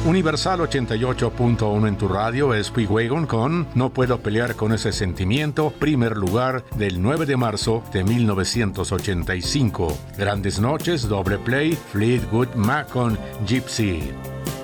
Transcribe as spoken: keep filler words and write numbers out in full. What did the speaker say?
Universal ochenta y ocho punto uno en tu radio es Speedwagon con No puedo pelear con ese sentimiento, primer lugar del nueve de marzo de mil novecientos ochenta y cinco. Grandes noches, doble play, Fleetwood Mac con Gypsy.